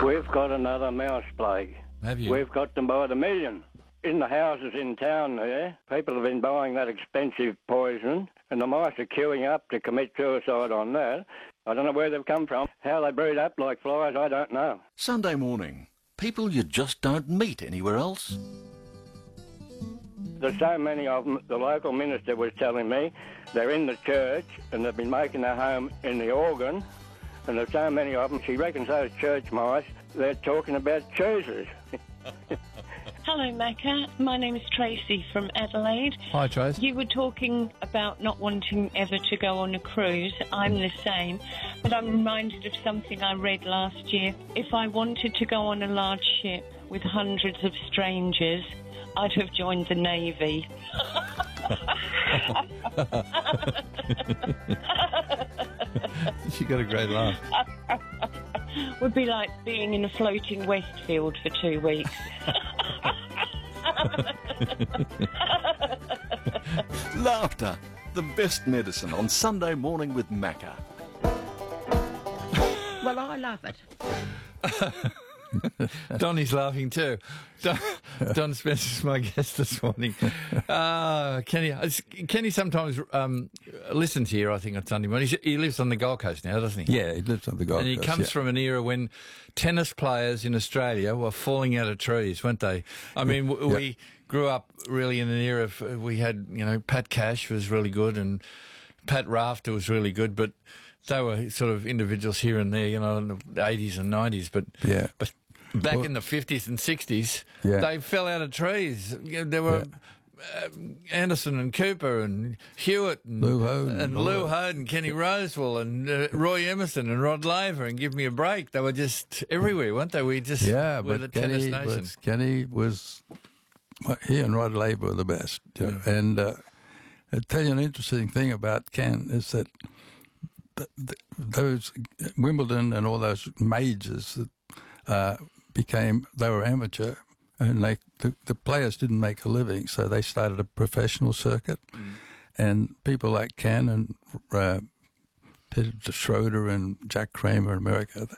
We've got another mouse plague. Have you? We've got them by the million. In the houses in town there, people have been buying that expensive poison, and the mice are queuing up to commit suicide on that. I don't know where they've come from. How they breed up like flies, I don't know. Sunday morning. People you just don't meet anywhere else. There's so many of them, the local minister was telling me, they're in the church and they've been making their home in the organ, and there's so many of them, she reckons those church mice, they're talking about choosers. Hello, Macca. My name is Tracy from Adelaide. Hi, Trace. You were talking about not wanting ever to go on a cruise. I'm the same, but I'm reminded of something I read last year. If I wanted to go on a large ship with hundreds of strangers, I'd have joined the Navy. She got a great laugh. Would be like being in a floating Westfield for 2 weeks. Laughter, the best medicine on Sunday morning with Macca. Well, I love it. Donnie's laughing too. Don Spencer's my guest this morning. Kenny sometimes listens here, I think, on Sunday morning. He lives on the Gold Coast now, doesn't he? Yeah, he lives on the Gold Coast. And he comes from an era when tennis players in Australia were falling out of trees, weren't they? I mean, we grew up really in an era of, we had, Pat Cash was really good and Pat Rafter was really good, but they were sort of individuals here and there, in the 80s and 90s. But back in the 50s and 60s, they fell out of trees. There were Anderson and Cooper and Hewitt and Lou Hode and Kenny Rosewell and Roy Emerson and Rod Laver, and give me a break. They were just everywhere, weren't they? We just were the tennis nation. Kenny was, he and Rod Laver were the best. And I'll tell you an interesting thing about Ken is that those Wimbledon and all those majors that they were amateur, and the players didn't make a living, so they started a professional circuit. And people like Ken and Peter Schroeder and Jack Kramer in America,